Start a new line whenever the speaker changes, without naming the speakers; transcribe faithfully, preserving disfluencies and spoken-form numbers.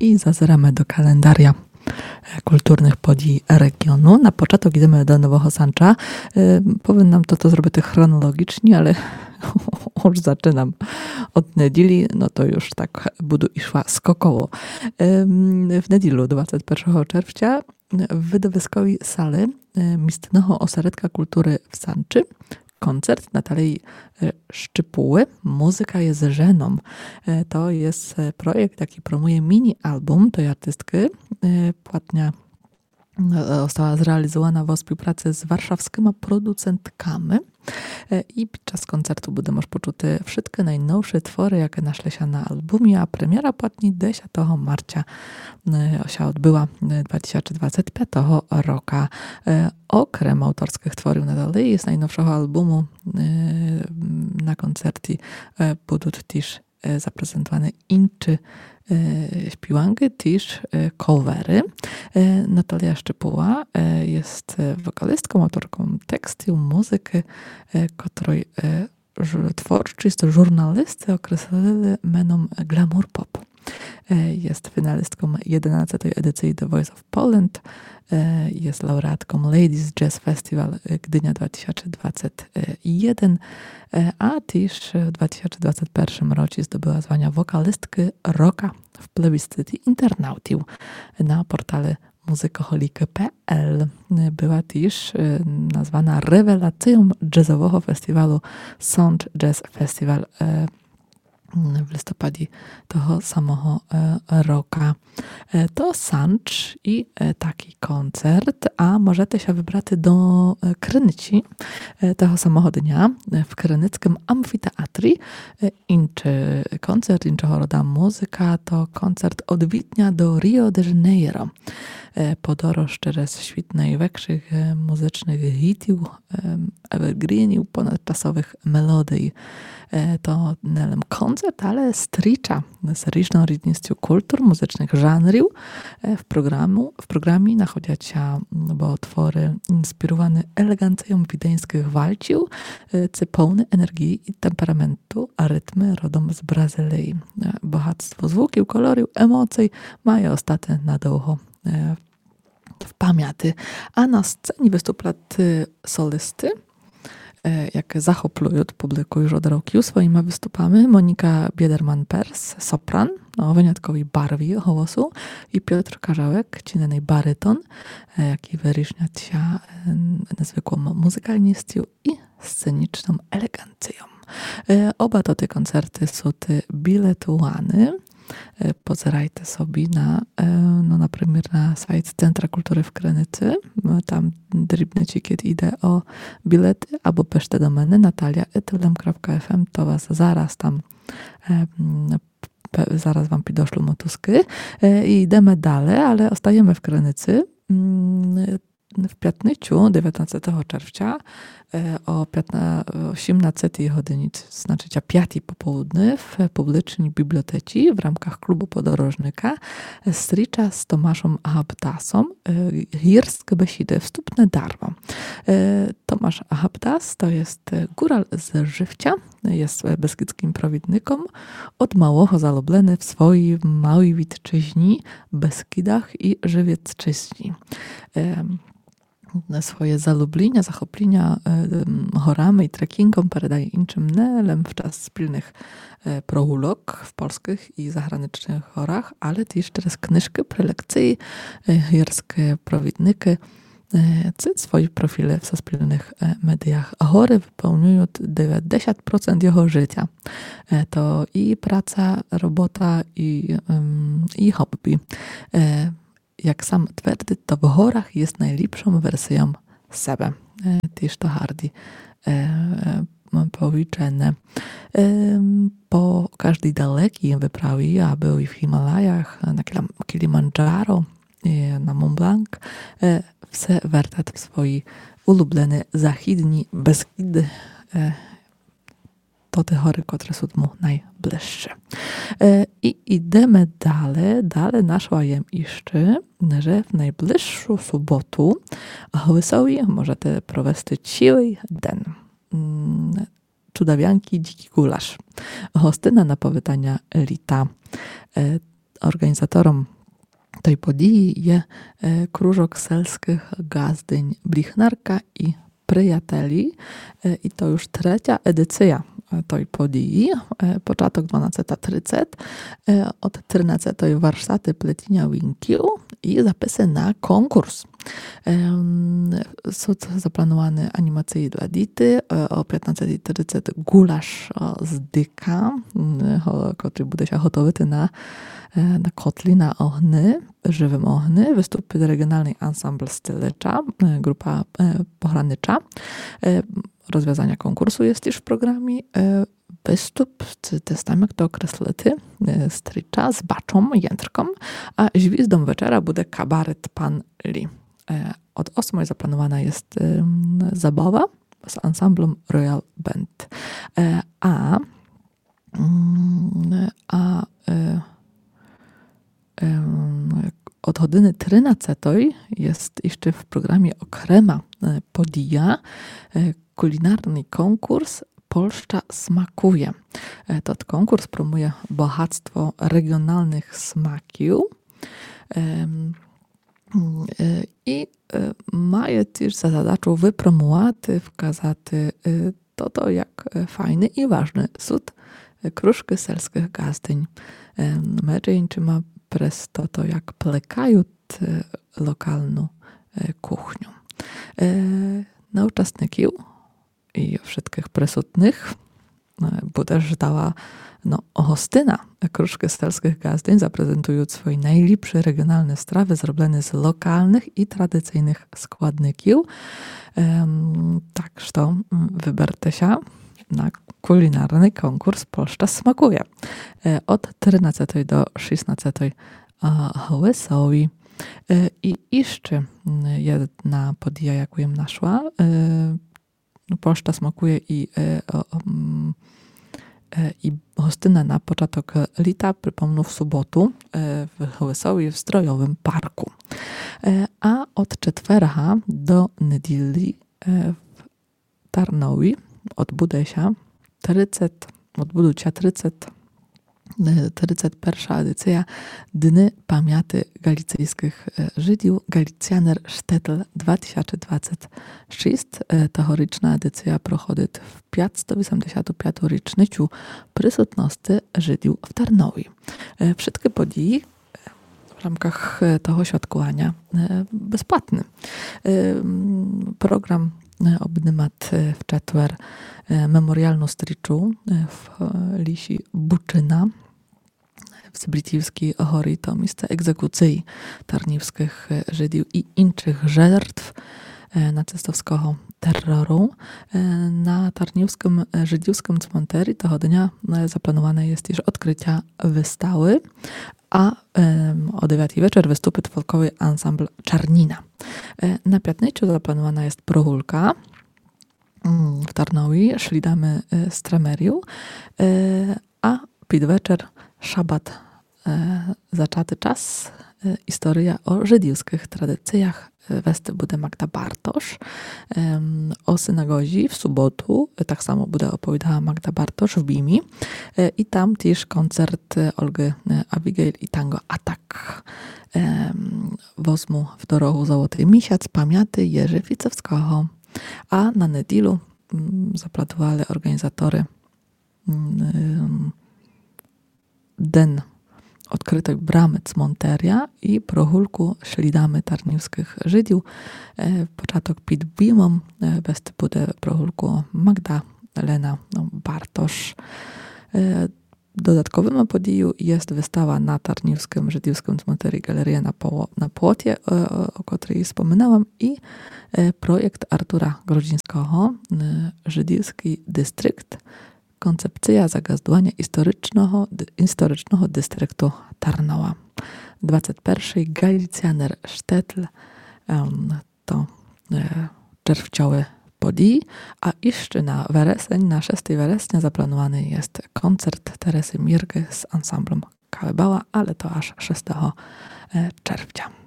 i zazeramy do kalendaria kulturnych podii regionu. Na początek idziemy do Nowego Sancza. Powiem nam to, to zrobię to chronologicznie, ale już zaczynam od niedzieli, no to już tak budu i szła skokowo. W niedzielu dwudziestego pierwszego czerwca w wydawiskowej sali Mistnego Oseredka Kultury w Sanczy koncert Natalii Szczypuły. Muzyka jest żeną. To jest projekt, jaki promuje mini-album tej artystki. Płatnia została zrealizowana w współpracy z warszawskimi producentkami. I podczas koncertu będą już poczuty wszystkie najnowsze twory, jakie naszły się na albumie, a premiera płatni dziesiątego marca się odbyła dwa tysiące dwudziestego piątego roku. Okrem autorskich tworów Natalii jest najnowszego albumu na koncercie będą też zaprezentowane inczy śpiewanki, też covery. Natalia Szczypuła jest wokalistką, autorką tekstu, muzyki, której twórczość żurnalisty określili mianem glamour pop. Jest finalistką jedenastej edycji The Voice of Poland. Jest laureatką Ladies Jazz Festival Gdynia dwa tysiące dwudziesty pierwszy, a też w dwa tysiące dwudziestym pierwszym roku zdobyła zwania wokalistki rocka w plebiscycie internautów na portale muzykoholiki kropka pe el. Była też nazwana rewelacją jazzowego festiwalu Sound Jazz Festival w listopadzie tego samego roku. To Sancz i taki koncert, a możecie się wybrać do Krynici tego samego dnia w krynickim amfiteatrie. Inczy koncert, inczego roda muzyka to koncert od Widnia do Rio de Janeiro. Podróż przez świat największych muzycznych hitów, evergreenów, ponadczasowych melodii. To nie koncert, ale stricza z różnorodnością kultur, muzycznych żanrów. W, programu, w programie nachodzą się bo twory inspirowane elegancją wiedeńskich walców, co pełne energii i temperamentu, a rytmy rodom z Brazylii. Bogactwo zwłóków, kolorów, emocji mają ostatnie na długo w pamięci. A na scenie wystąpią solisty, jak zachoplują publiku już od roku swoimi wystupami. Monika Biederman-Pers, sopran, o wyjątkowej barwie głosu, i Piotr Karzałek, cinny baryton, jaki wyróżnia się niezwykłą muzykalnością i sceniczną elegancją. Oba to te koncerty są te biletowane. Pozerajcie sobie na, no na przykład na sajt Centra Kultury w Krynicy. Tam drobny cikiet idzie o bilety, albo piszcie do mnie natalia etylem kropka ef em, to was zaraz tam zaraz wam doszło motuski i idziemy dalej, ale ostajemy w Krynicy. W piątnicu, dziewiętnastego czerwca o osiemnastej godzinie, znaczy piątej popołudnie w publicznej bibliotece w ramach klubu podróżnika stricza z Tomaszem Ahabdasą Górskie Besidy, wstępne darmo. Tomasz Ahabdas to jest góral z Żywcia, jest beskidzkim prowidnikiem, od małego zalubiony w swojej małej witczyźni, Beskidach i Żywiecczyźni. Swoje zalubienia, zachoplenia chorami i trekkingom perdaje inczym nelem w czas spilnych prohulok w polskich i zagranicznych chorach, ale też teraz knyżki, prelekcje, górskie prowidniki, cyt swoje profile w spilnych mediach. Chory wypełniają dziewięćdziesiąt procent jego życia. To i praca, robota, i, i hobby. Jak sam twierdzi, to w chorach jest najlepszą wersją siebie. Też to Hardy powiedziane. Po każdej dalekiej wyprawie, a był i w Himalajach, na Kilimandżaro, na Mont Blanc, chce wracać w swoi ulubione zachodnie Beskidy. To te chory, które są mu najbliższe. I idziemy dalej. Dalej naszła jem jeszcze, że w najbliższą sobotę wesoły możecie prowadzić siły den. Cudawianki, dziki gulasz. Hostyna na powitania Lita. Organizatorom tej podії є Кружок сельських газдинь Бліхнарка і Приятелі. I to już trzecia edycja tej podії. Początek dwunasta trzydzieści. Od trzynastej warsztaty plecienia winkiu i zapisy na konkurs. Są zaplanowane animacje dla Dity. O piętnasta trzydzieści gulasz z dyka, który będzie się gotowy na na kotli, na ohny, żywym ohny. Wystąpi regionalny ensemble Stylycza, grupa pochrannicza. Rozwiązania konkursu jest już w programie. Występ z testami, kto określity, stricza z baczą, jędrką, a zwizdą wieczora będzie kabaret Pan Li. Od ósmej zaplanowana jest zabawa z ensemblem Royal Band. A a od godziny trzynastej jest jeszcze w programie Okrema podija kulinarny konkurs Polszcza smakuje. Ten konkurs promuje bogactwo regionalnych smaków i ma też za zadачу wypromować, wskazać to, to jak fajny i ważny sud Kruszki sельських газдинь. Medzyńczyma przez to, to jak plekają lokalną kuchnię. Na uczestników i wszystkich przysutnych będzie żdała no, hostyna Kruszki sельських газдинь, zaprezentując swoje najlepsze regionalne strawy zrobione z lokalnych i tradycyjnych składników. Tak, że wyberte się na kulinarny konkurs Polszcza smakuje. Od trzynastej do szesnastej Wesoły. I jeszcze jedna podija, jaką jem naszła. Polszcza smakuje i i hostyna na początek lita, przypomnę w sobotu w Wesoły w Strojowym Parku. A od czwartku do niedzieli w Tarnowie odbudę się trzydzieści, odbudą się trzydzieści, trzydzieści pierwsza edycja Dny Pamięci Galicyjskich Żydów Galicjaner Sztetl dwa tysiące dwudziesty szósty. Tegoroczna edycja prochodzi w pięćset osiemdziesiątą piątą rocznicę przysutności Żydów w Tarnowie. Wszystkie podії w ramach tego świadkowania bezpłatny. Program obnymat w czetwer memorialną striczu w Lisi Buczyna w Zbytiwskiej Chory, to miejsce egzekucji tarniwskich Żydów i innych żertw nacystowskiego terroru. Na tarniwskim żydowskim cmentarzu tego dnia zaplanowane jest już odkrycia wystawy, a o dziewiątej wieczór wystąpi folkowy ensemble Czarnina. Na piątniczu zaplanowana jest prochulka w Tarnowie, szlidamy z Tremeriu, a pod wieczór szabat zaczęty czas, historia o żydowskich tradycjach. Westy będzie Magda Bartosz. O synagozi w sobotu tak samo będzie opowiadała Magda Bartosz w Bimi. I tam też koncert Olgy Abigail i tango Atak. Wozmu w dorogu Złoty Misiac pamięty Jerzy Ficewskiego. A na niedzielu zaplanowali organizatory den odkrytej bramy Cmonteria i prochulku szlidamy tarniwskich Żydów. Początek pod Bimą, westy będzie prochulku Magda Lena Bartosz. Dodatkowym podiju jest wystawa na tarniwskim żydowskim cmentarzu Galeria na, po, na Płocie, o, o której wspominałam, i projekt Artura Grodzińskiego, żydowski dystrykt, koncepcja zagazdowania historycznego, historycznego dystryktu Tarnowa. dwudziesty pierwszy Galicjaner Sztetl to czerwcowy podij, a jeszcze na wereseń, na szóstego września zaplanowany jest koncert Teresy Mirgy z ensemblem Kałebała, ale to aż szóstego czerwca.